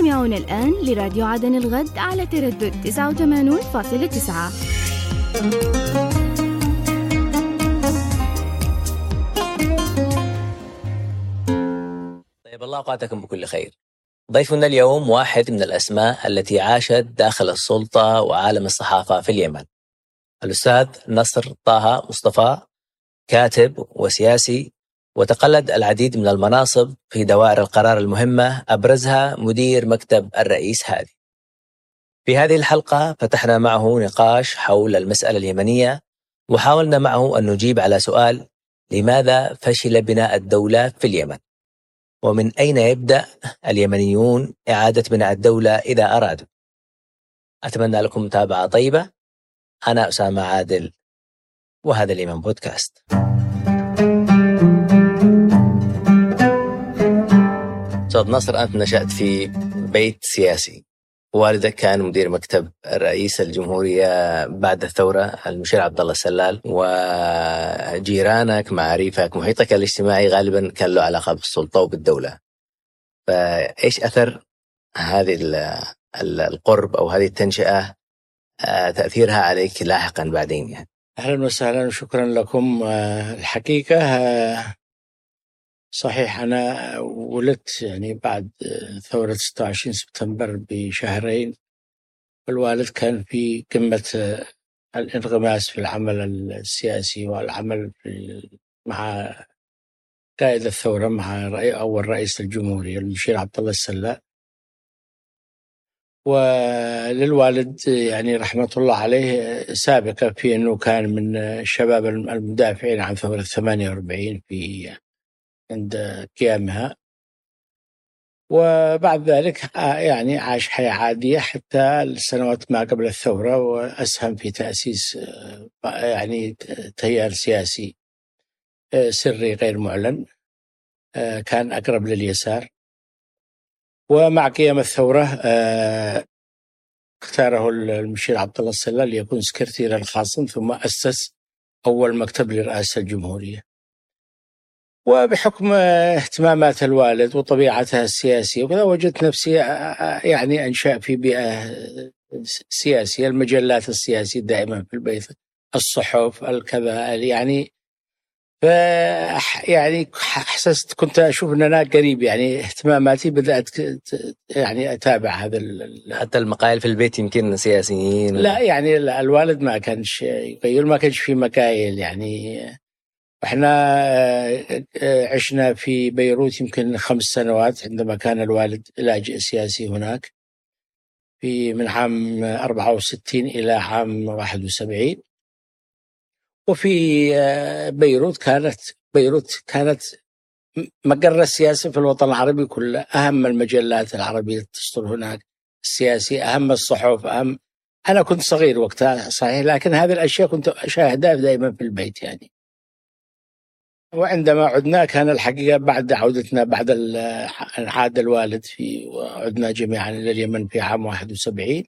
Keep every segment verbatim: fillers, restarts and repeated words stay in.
تستمعون الآن لراديو عدن الغد على تردد تسعة وثمانين فاصلة تسعة. طيب، الله أوقاتكم بكل خير. ضيفنا اليوم واحد من الأسماء التي عاشت داخل السلطة وعالم الصحافة في اليمن، الأستاذ نصر طه مصطفى، كاتب وسياسي، وتقلد العديد من المناصب في دوائر القرار المهمة، أبرزها مدير مكتب الرئيس هادي. في هذه الحلقة فتحنا معه نقاش حول المسألة اليمنية، وحاولنا معه أن نجيب على سؤال: لماذا فشل بناء الدولة في اليمن؟ ومن أين يبدأ اليمنيون إعادة بناء الدولة إذا أرادوا؟ أتمنى لكم متابعة طيبة. أنا أسامة عادل، وهذا اليمن بودكاست. أستاذ نصر، أنت نشأت في بيت سياسي، والدك كان مدير مكتب رئيس الجمهورية بعد الثورة المشير عبد الله السلال، وجيرانك، معارفك، محيطك الاجتماعي غالبا كان له علاقة بالسلطة وبالدولة. فإيش أثر هذه القرب أو هذه التنشئة تأثيرها عليك لاحقا بعدين يعني؟ أهلا وسهلا وشكرا لكم. الحقيقة صحيح أنا ولدت يعني بعد ثورة ستة وعشرين سبتمبر بشهرين. الوالد كان في قمة الانغماس في العمل السياسي والعمل في مع قائد الثورة، مع أول رئيس الجمهورية المشير عبد الله السلال. وللوالد يعني رحمة الله عليه سابقة في أنه كان من الشباب المدافعين عن ثورة ثمانية وأربعين في عند قيامها، وبعد ذلك يعني عاش حياة عادية حتى السنوات ما قبل الثورة، وأسهم في تأسيس يعني تيار سياسي سري غير معلن كان أقرب لليسار. ومع قيام الثورة اختاره المشير عبد الله السلال ليكون سكرتيرا خاصا، ثم أسس أول مكتب لرئاسة الجمهورية. وبحكم اهتمامات الوالد وطبيعته السياسية وكذا وجدت نفسي يعني أنشأ في بيئة سياسية، المجلات السياسية دائما في البيت، الصحف الكذا يعني. ف يعني حسست كنت أشوف أن أنا قريب، يعني اهتماماتي بدأت يعني أتابع هذا. حتى المقايل في البيت يمكن سياسيين؟ لا يعني الوالد ما كانش يغير، ما كانش في مقايل يعني. احنا عشنا في بيروت يمكن خمس سنوات عندما كان الوالد لاجئ سياسي هناك، في من عام أربعة وستين إلى عام واحد وسبعين. وفي بيروت كانت بيروت كانت مقر السياسة في الوطن العربي كله، أهم المجلات العربية تصدر هناك السياسي، أهم الصحف، أهم. أنا كنت صغير وقتها صحيح، لكن هذه الأشياء كنت أشاهدها دائما في البيت يعني. وعندما عدنا كان الحقيقة بعد عودتنا بعد عاد الوالد في وعدنا جميعا إلى اليمن في عام واحد وسبعين،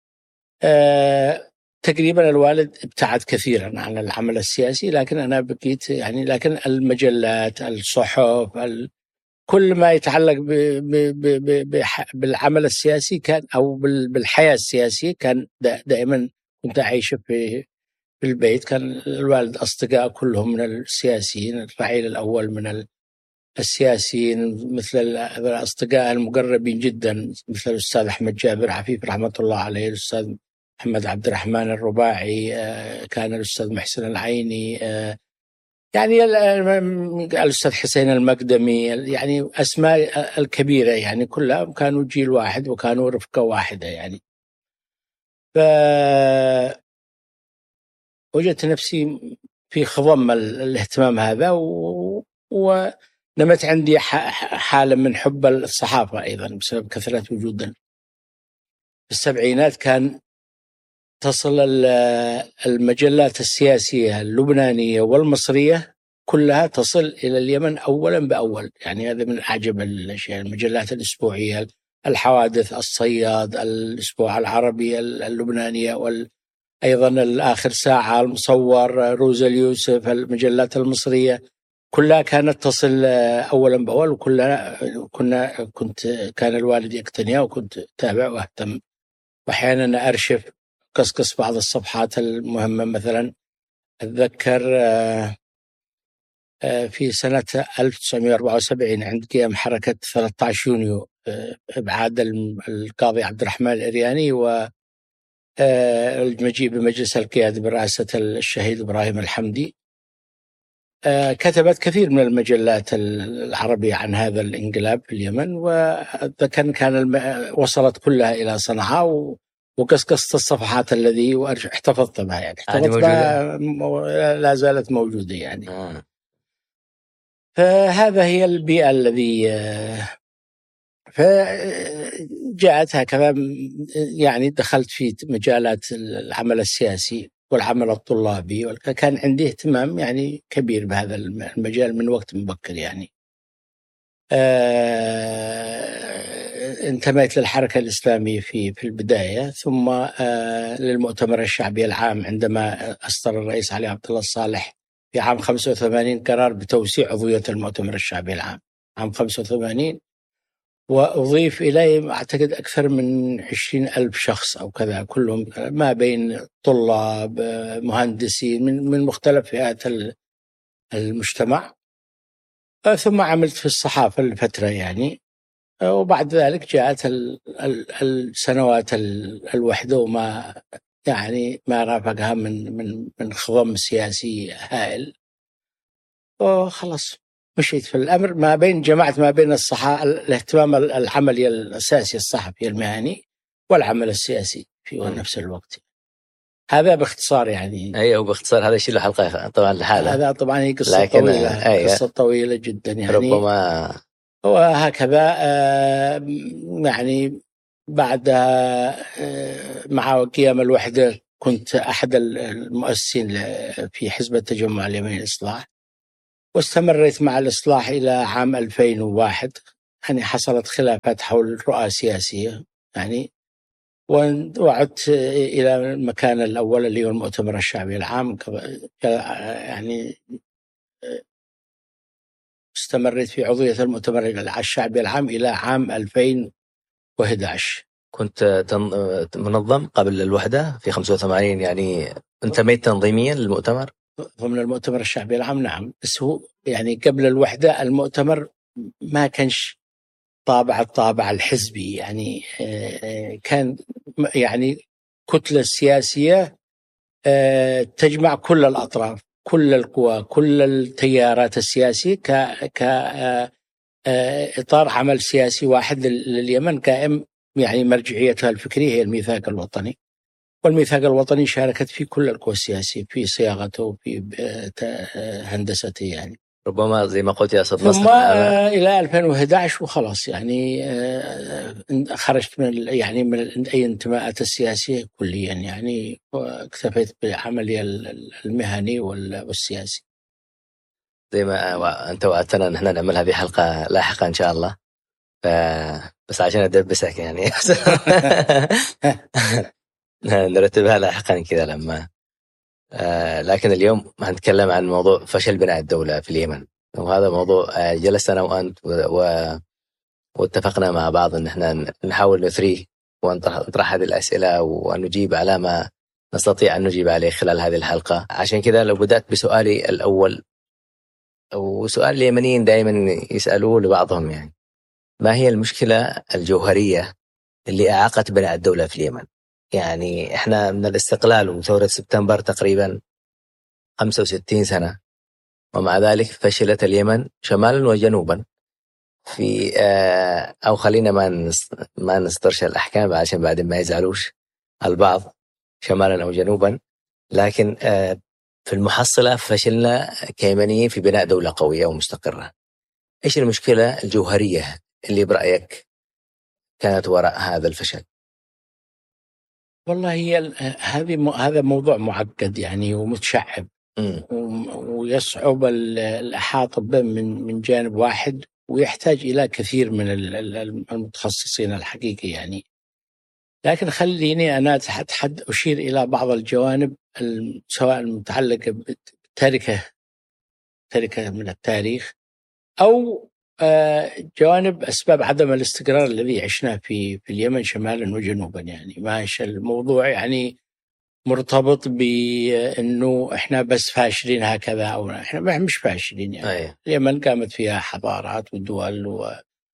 أه تقريبا الوالد ابتعد كثيرا عن العمل السياسي، لكن أنا بقيت يعني. لكن المجلات، الصحف، كل ما يتعلق ب ب ب ب بالعمل السياسي كان أو بالحياة السياسية كان دائما كنت أعيش في في البيت. كان الوالد أصدقاء كلهم من السياسيين، الرعيل الأول من السياسيين، مثل الأصدقاء المقربين جدا مثل الأستاذ أحمد جابر عفيف رحمة الله عليه، الأستاذ محمد عبد الرحمن الرباعي، كان الأستاذ محسن العيني، يعني الأستاذ حسين المقدمي، يعني أسماء الكبيرة يعني كلها كانوا جيل واحد وكانوا رفقة واحدة يعني. ف وجدت نفسي في خضم الاهتمام هذا، و... ونمت عندي حالة من حب الصحافة أيضا بسبب كثرة وجودنا. في السبعينات كان تصل المجلات السياسية اللبنانية والمصرية كلها تصل إلى اليمن أولا بأول، يعني هذا من أعجب الأشياء. المجلات الأسبوعية، الحوادث، الصياد، الأسبوع العربي اللبنانية، وال أيضا الآخر ساعة، المصور، روز اليوسف، المجلات المصرية كلها كانت تصل أولا بأول، وكلها كنا كنت كان الوالد يقتنيها وكنت أتابع وأهتم، وأحيانا أرشف قصقص بعض الصفحات المهمة. مثلا أتذكر في سنة ألف وتسعمائة وأربعة وسبعين عند قيام حركة ثلاثة عشر يونيو إبعاد القاضي عبد الرحمن الإرياني والمجيء بمجلس القيادة برئاسة الشهيد إبراهيم الحمدي، كتبت كثير من المجلات العربية عن هذا الانقلاب في اليمن، وكان كان وصلت كلها إلى صنعاء، وقصقصت الصفحات الذي واحتفظت بها يعني احتفظت بها لا زالت موجودة يعني. آه. فهذا هي البيئة الذي فجاءت هكذا يعني. دخلت في مجالات العمل السياسي والعمل الطلابي، وكان عندي اهتمام يعني كبير بهذا المجال من وقت مبكر يعني. آه انتميت للحركة الإسلامية في في البداية، ثم آه للمؤتمر الشعبي العام عندما أصدر الرئيس علي عبد الله الصالح في عام خمسة وثمانين قرار بتوسيع عضوية المؤتمر الشعبي العام عام خمسة وثمانين، وأضيف إليه أعتقد أكثر من عشرين ألف شخص أو كذا، كلهم ما بين طلاب مهندسين من من مختلف فئات المجتمع. ثم عملت في الصحافة لفترة يعني، وبعد ذلك جاءت السنوات الوحدة وما يعني ما رافقها من من من خضم سياسي هائل، وخلاص مشيت في الأمر ما بين جمعت ما بين الصحة الاهتمام العملي الأساسي الصحفي المهني والعمل السياسي في نفس الوقت. هذا باختصار يعني. أيوة باختصار، هذا الشيء له حلقة طبعا لحاله. هذا طبعا هي قصة طويلة. أيوة. قصة طويلة جدا يعني. ربما وهكذا يعني بعد مع قيام الوحدة كنت أحد المؤسسين في حزب التجمع اليمني الإصلاح، واستمريت مع الإصلاح إلى عام ألفين وواحد. يعني حصلت خلافات حول رؤى سياسية يعني، وعدت إلى المكان الأول اللي هو المؤتمر الشعبي العام. يعني استمريت في عضوية المؤتمر الشعبي العام إلى عام ألفين وأحد عشر. كنت منظم قبل الوحدة في خمسة وثمانين، يعني انتميت تنظيميا للمؤتمر ضمن المؤتمر الشعبي العام. نعم، بس هو يعني قبل الوحدة المؤتمر ما كانش طابع الطابع الحزبي يعني، كان يعني كتلة سياسية تجمع كل الأطراف، كل القوى، كل التيارات السياسية كإطار عمل سياسي واحد لليمن قائم يعني. مرجعيتها الفكرية هي الميثاق الوطني، والميثاق الوطني شاركت في كل القوى السياسية في صياغته وفي هندسته يعني. ربما زي ما قلت يا أستاذ نصر، ثم إلى ألفين وأحد عشر وخلاص يعني خرجت من يعني من أي انتماءات السياسية كليا يعني، واكتفيت بعملي المهني والسياسي. زي ما أنت وعدتنا أن احنا نعمل هذه حلقة لاحقا إن شاء الله، ف... بس عشان أدبسك يعني نرتبها لاحقا كذا لما آه لكن اليوم هنتكلم عن موضوع فشل بناء الدولة في اليمن، وهذا موضوع آه جلسنا أنا وأنت و... واتفقنا مع بعض أن احنا نحاول نثريه ونطرح هذه الأسئلة ونجيب على ما نستطيع أن نجيب عليه خلال هذه الحلقة. عشان كذا لو بدأت بسؤالي الأول، وسؤال اليمنيين دائما يسألوه لبعضهم يعني، ما هي المشكلة الجوهرية اللي أعاقت بناء الدولة في اليمن؟ يعني إحنا من الاستقلال وثورة سبتمبر تقريبا خمسة وستين سنة، ومع ذلك فشلت اليمن شمالا وجنوبا في آه أو خلينا ما ما نسترشد الأحكام عشان بعدين ما يزعلوش البعض، شمالا أو جنوبا، لكن آه في المحصلة فشلنا كيمنيين في بناء دولة قوية ومستقرة. إيش المشكلة الجوهرية اللي برأيك كانت وراء هذا الفشل؟ والله هي هذه هذا موضوع معقد يعني ومتشعب، ويصعب الإحاطة به من من جانب واحد، ويحتاج إلى كثير من المتخصصين الحقيقي يعني. لكن خليني أنا أتحد أشير إلى بعض الجوانب سواء المتعلقة بالتركة تركة من التاريخ، أو جوانب أسباب عدم الاستقرار الذي عشنا في في اليمن شمالا وجنوبا. يعني ماش الموضوع يعني مرتبط بأنه إحنا بس فاشلين هكذا، أو إحنا مش فاشلين. يعني أيه. اليمن قامت فيها حضارات ودول و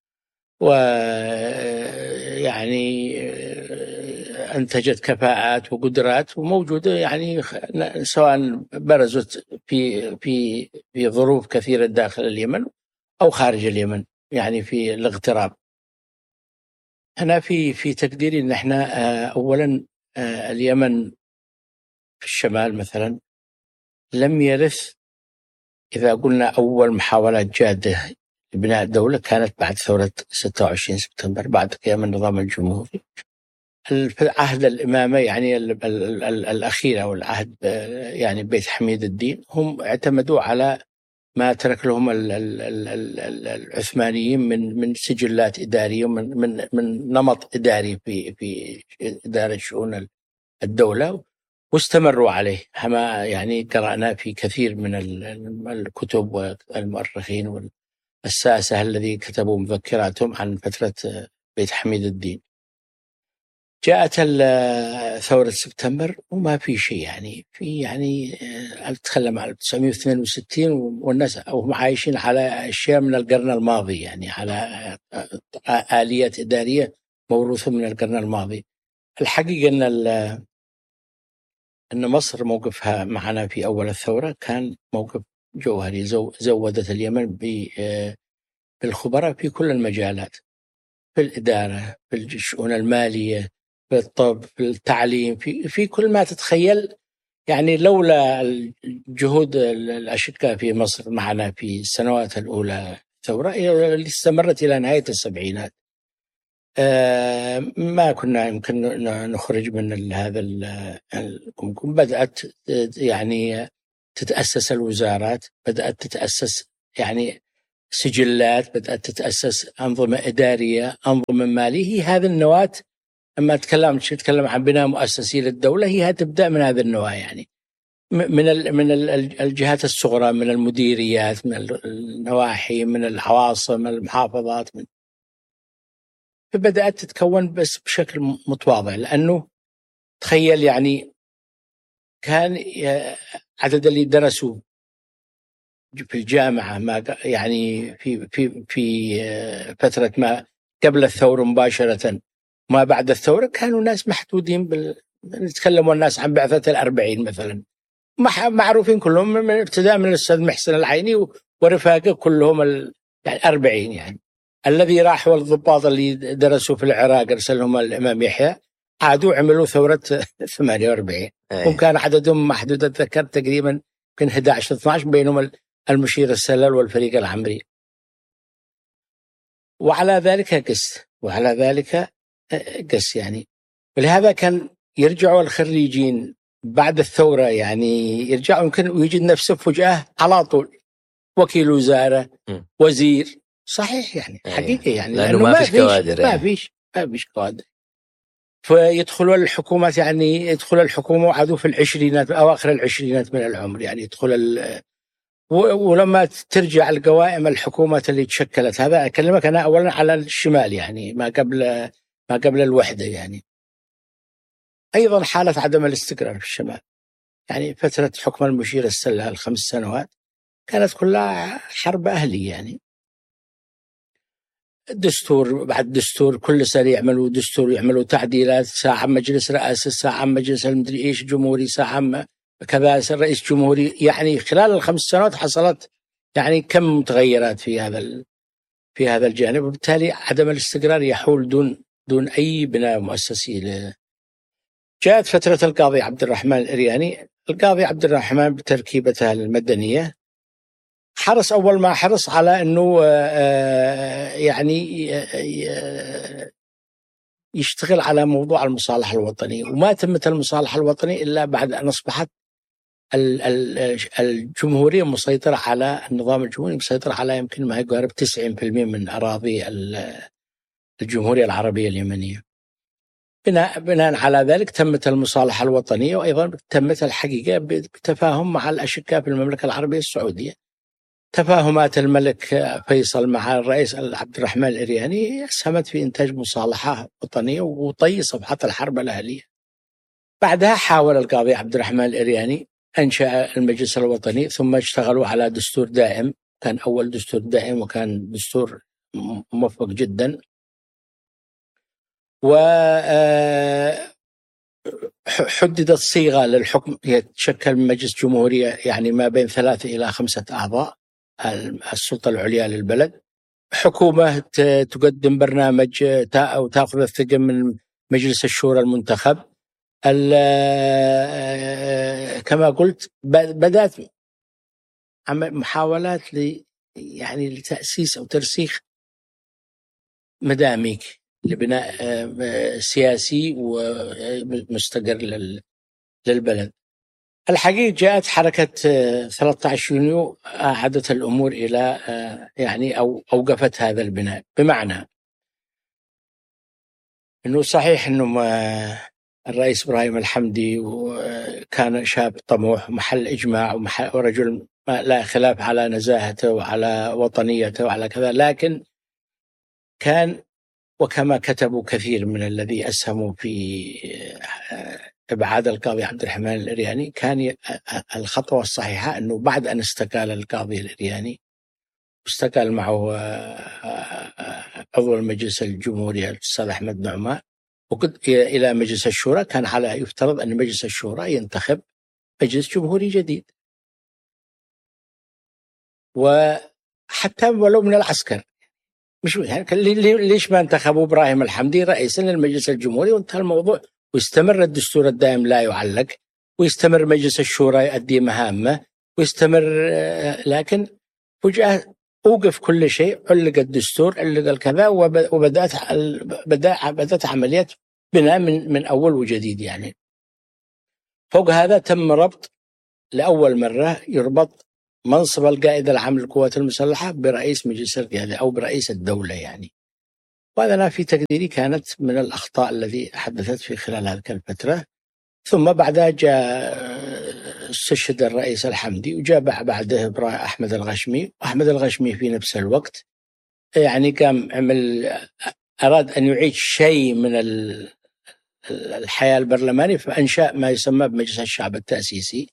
ويعني أنتجت كفاءات وقدرات وموجودة، يعني سواء برزت في في في ظروف كثيرة داخل اليمن أو خارج اليمن، يعني في الاغتراب. أنا في في تقديري أن إحنا أولا اليمن في الشمال مثلا لم يرث، إذا قلنا أول محاولات جادة لبناء دولة كانت بعد ثورة ستة وعشرين سبتمبر، بعد قيام النظام الجمهوري. عهد الإمامة يعني ال ال ال الأخيرة، أو العهد يعني بيت حميد الدين، هم اعتمدوا على ما ترك لهم ال ال ال ال العثمانيين من من سجلات إدارية ومن من من نمط إداري في في إدارة شؤون الدولة، واستمروا عليه. كما يعني قرأنا في كثير من الكتب والمؤرخين والساسة الذي كتبوا مذكراتهم عن فترة بيت حميد الدين. جاءت ثورة سبتمبر وما في شيء، يعني في يعني أتكلم عن ألف وتسعمائة واثنين وستين والناس أو عايشين على أشياء من القرن الماضي، يعني على آليات إدارية موروثة من القرن الماضي. الحقيقة أن أن مصر موقفها معنا في أول الثورة كان موقف جوهري، زودت اليمن بالخبراء في كل المجالات، في الإدارة، في الشؤون المالية، في الطب، في التعليم، في في كل ما تتخيل. يعني لولا الجهود الأشقاء في مصر معنا في السنوات الأولى الثورة اللي استمرت إلى نهاية السبعينات، ما كنا يمكن نخرج من هذا الكمكم. بدأت يعني تتأسس الوزارات، بدأت تتأسس يعني سجلات، بدأت تتأسس أنظمة إدارية، أنظمة مالية. هي هذه النواة. أما تكلم تتكلم عن بناء مؤسسي للدولة، هي تبدأ من هذه النواة، يعني من من الجهات الصغرى، من المديريات، من النواحي، من العواصم، من المحافظات، من فبدأت تتكون بس بشكل متواضع. لأنه تخيل يعني كان عدد اللي درسوا في الجامعة ما يعني في في في فترة ما قبل الثورة مباشرة ما بعد الثورة كانوا ناس محدودين بال... نتكلموا الناس عن بعثة الأربعين مثلا، معروفين كلهم من ابتداء من الأستاذ محسن العيني ورفاقه كلهم ال... يعني أربعين. يعني الذي راحوا الضباط اللي درسوا في العراق أرسلهم الإمام يحيى، عادوا عملوا ثورة ثمانية وأربعين، وكان عددهم محدود أتذكر تقريبا يمكن أحد عشر اثنا عشر، بينهم المشير السلال والفريق العمري. وعلى ذلك قس وعلى ذلك قس يعني. ولهذا كان يرجعوا الخريجين بعد الثورة، يعني يرجعوا يمكن ويجد نفسه فجأة على طول وكيل وزارة، وزير. صحيح يعني حقيقة، يعني لأنه, لأنه ما فيش كوادر، ما فيش ما فيش كوادر. فيدخلوا الحكومات، يعني يدخل الحكومة وعدوا في العشرينات، أواخر العشرينات من العمر، يعني يدخل ال... ولما ترجع القوائم الحكومات اللي تشكلت، هذا أكلمك أنا أولا على الشمال، يعني ما قبل ما قبل الوحدة. يعني أيضا حالة عدم الاستقرار في الشمال، يعني فترة حكم المشير السلال الخمس سنوات كانت كلها حرب أهلية. يعني دستور بعد دستور، كل سنة يعملوا دستور، يعملوا تعديلات، ساعة مجلس رئاسة، ساعة مجلس المدري إيش جمهوري، ساعة كذا رئيس جمهوري. يعني خلال الخمس سنوات حصلت يعني كم متغيرات في هذا في هذا الجانب، وبالتالي عدم الاستقرار يحول دون دون أي بناء مؤسسي له. جاءت فترة القاضي عبد الرحمن الإرياني. القاضي عبد الرحمن بتركيبته المدنية حرص أول ما حرص على أنه يعني يشتغل على موضوع المصالحة الوطنية، وما تمت المصالحة الوطنية إلا بعد أن أصبحت الجمهورية مسيطرة على النظام الجمهوري، مسيطرة على يمكن ما يقارب تسعين بالمئة من أراضي الجمهورية العربية اليمنية. بناء بناء على ذلك تمت المصالحة الوطنية، وأيضا تمت الحقيقة بتفاهم مع الأشقاء في المملكة العربية السعودية. تفاهمات الملك فيصل مع الرئيس عبد الرحمن الإرياني أسهمت في إنتاج مصالحة وطنية وطي صفحة الحرب الأهلية. بعدها حاول القاضي عبد الرحمن الإرياني أنشأ المجلس الوطني، ثم اشتغلوا على دستور دائم، كان أول دستور دائم وكان دستور موفق جدا. وحددت صيغة للحكم يتشكل من مجلس جمهورية، يعني ما بين ثلاثة إلى خمسة أعضاء، السلطة العليا للبلد. حكومة تقدم برنامج أو تأخذ الثقة من مجلس الشورى المنتخب. كما قلت بدأت محاولات ل يعني لتأسيس أو ترسيخ مداميك لبناء سياسي ومستقر للبلد. الحقيقة جاءت حركة ثلاثة عشر يونيو أعادت الأمور إلى يعني أو أوقفت هذا البناء، بمعنى أنه صحيح أنه الرئيس إبراهيم الحمدي كان شاب طموح محل إجماع ورجل لا خلاف على نزاهته وعلى وطنيته وعلى كذا، لكن كان وكما كتبوا كثير من الذي أسهموا في إبعاد القاضي عبد الرحمن الإرياني، كان الخطوة الصحيحة أنه بعد أن استقال القاضي الإرياني واستقال معه عضو المجلس الجمهوري الأستاذ أحمد نعمان وقد إلى مجلس الشورى، كان على يفترض أن مجلس الشورى ينتخب مجلس جمهوري جديد، وحتى ولو من العسكر. مش ليش ما انتخبوا إبراهيم الحمدي رئيسا للمجلس الجمهوري وانتهى الموضوع، ويستمر الدستور الدائم لا يعلق، ويستمر مجلس الشورى يؤدي مهامه ويستمر. لكن فجأة أوقف كل شيء، علق الدستور، علق الكذا، وبدأت بدأت عملية بناء من من أول وجديد. يعني فوق هذا تم ربط لأول مرة، يربط منصب القائد العام للقوات المسلحة برئيس مجلس القيادة أو برئيس الدولة يعني. وهذا أنا في تقديري كانت من الأخطاء التي حدثت في خلال هذه الفترة. ثم بعدها جاء استشهد الرئيس الحمدي، وجاء بعده أحمد الغشمي. أحمد الغشمي في نفس الوقت يعني قام عمل أراد أن يعيد شيء من الحياة البرلمانية، فأنشأ ما يسمى بمجلس الشعب التأسيسي.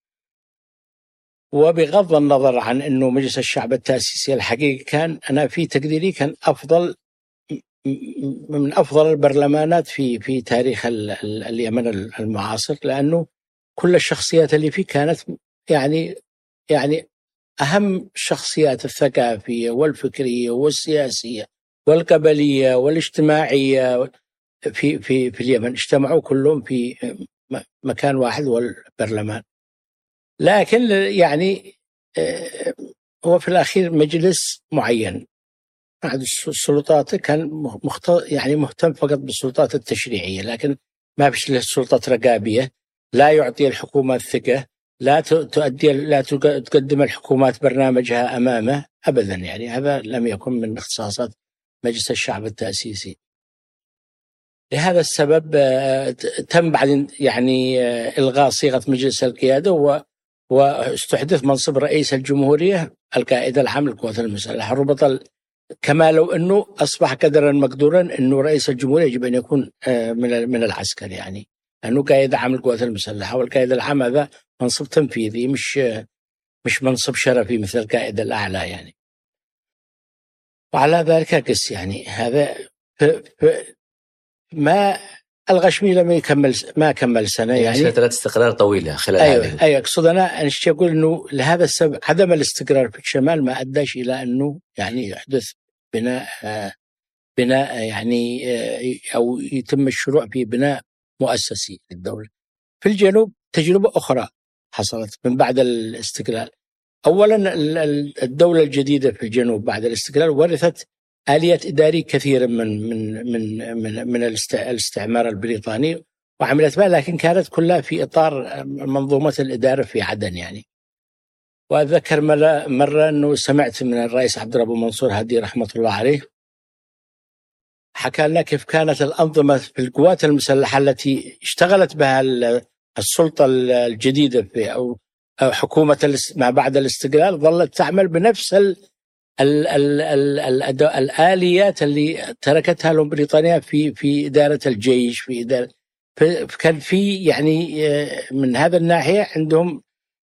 وبغض النظر عن أنه مجلس الشعب التأسيسي الحقيقي كان أنا في تقديري كان أفضل من أفضل البرلمانات في في تاريخ اليمن المعاصر، لأنه كل الشخصيات اللي فيه كانت يعني يعني أهم الشخصيات الثقافية والفكرية والسياسية والقبلية والاجتماعية في في في اليمن، اجتمعوا كلهم في مكان واحد والبرلمان. لكن يعني هو في الأخير مجلس معين، بعد السلطات كان مخت... يعني مهتم فقط بالسلطات التشريعية، لكن ما فيش له سلطات رقابية، لا يعطي الحكومة الثقة، لا تؤدي لا تقدم الحكومات برنامجها أمامه أبدا. يعني هذا لم يكن من اختصاصات مجلس الشعب التأسيسي. لهذا السبب تم بعد يعني إلغاء صيغة مجلس القيادة و واستحدث منصب رئيس الجمهورية القائد العام للقوات المسلحة. ربط كما لو أنه أصبح قدرا مقدورا أنه رئيس الجمهورية يجب أن يكون من من العسكر، يعني أنه قائد عام للقوات المسلحة، والقائد العام هذا منصب تنفيذي مش مش منصب شرفي مثل القائد الأعلى يعني. وعلى ذلك قس يعني هذا ما الغشمي لم يكمل ما كمل سنة يعني فترة استقرار طويلة خلال أيوة هذه. أيوة أقصد أنا أنا أقول إنه لهذا السبب عدم الاستقرار في الشمال ما أداش إلى أنه يعني يحدث بناء بناء يعني أو يتم الشروع في بناء مؤسسي للدولة. في الجنوب تجربة أخرى حصلت من بعد الاستقلال. أولا الدولة الجديدة في الجنوب بعد الاستقلال ورثت آليات إدارية كثيرة من من من من, من الاستعمار البريطاني وعملت بها، لكن كانت كلها في إطار منظومة الإدارة في عدن يعني. وأذكر مرة, مرة أنه سمعت من الرئيس عبد الرب منصور هادي رحمة الله عليه حكى لنا كيف كانت الأنظمة في القوات المسلحة التي اشتغلت بها السلطة الجديدة في أو حكومة ما بعد الاستقلال ظلت تعمل بنفس ال ال ال ال ال الآليات اللي تركتها لهم بريطانيا في في إدارة الجيش، في إدارة كان في يعني من هذا الناحية عندهم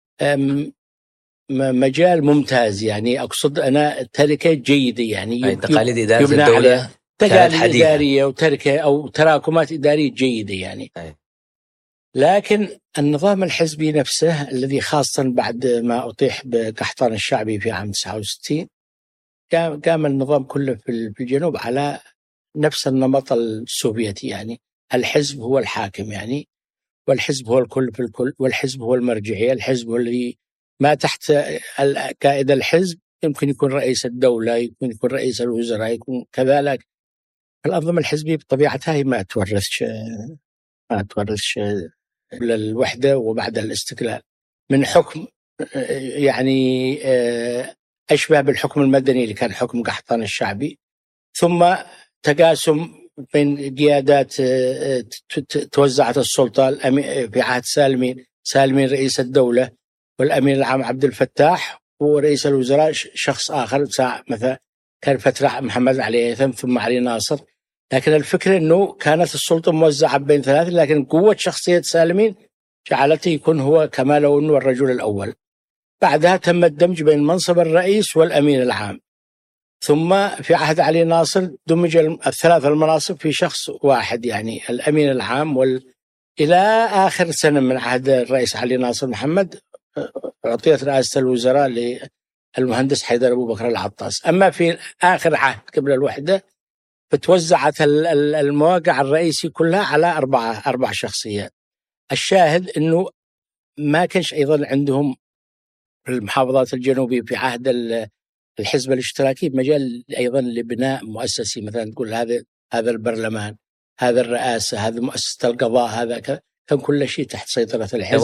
مجال ممتاز. يعني أقصد أنا تركة جيدة، يعني تقاليد إدارة الدولة تقاليد إدارية وتركة أو تراكمات إدارية جيدة يعني. أي. لكن النظام الحزبي نفسه الذي خاصة بعد ما أطيح بقحطان الشعبي في عام تسعة وستين قام النظام كله في الجنوب على نفس النمط السوفيتي، يعني الحزب هو الحاكم يعني، والحزب هو الكل في الكل، والحزب هو المرجعية، الحزب هو الذي ما تحت قائد الحزب يمكن يكون رئيس الدولة، يمكن يكون رئيس الوزراء، يكون كذلك. الأنظمة الحزبية بطبيعتها هي ما تورثش ما تورثش للوحدة وبعد الاستقلال من حكم يعني أشبه بالحكم المدني اللي كان حكم قحطان الشعبي، ثم تقاسم بين قيادات توزعت السلطة في عهد سالمين سالمين رئيس الدولة، والأمير العام عبد الفتاح، ورئيس الوزراء شخص آخر مثلا كان فترة محمد علي هيثم ثم علي ناصر. لكن الفكرة أنه كانت السلطة موزعة بين ثلاثة، لكن قوة شخصية سالمين جعلته يكون هو كما لو أنه الرجل الأول. بعدها تم الدمج بين منصب الرئيس والأمين العام، ثم في عهد علي ناصر دمج الثلاث المناصب في شخص واحد، يعني الأمين العام وال... إلى آخر سنة من عهد الرئيس علي ناصر محمد أعطيت رئاسة الوزراء للمهندس حيدر أبو بكر العطاس. أما في آخر عهد قبل الوحدة فتوزعت المواقع الرئيسي كلها على أربعة أربع شخصيات. الشاهد أنه ما كانش أيضا عندهم المحافظات الجنوبية في عهد الحزب الاشتراكي مجال أيضا لبناء مؤسسي، مثلا تقول هذا هذا البرلمان، هذا الرئاسة، هذا مؤسسة القضاء، هذا كان كل شيء تحت سيطرة الحزب.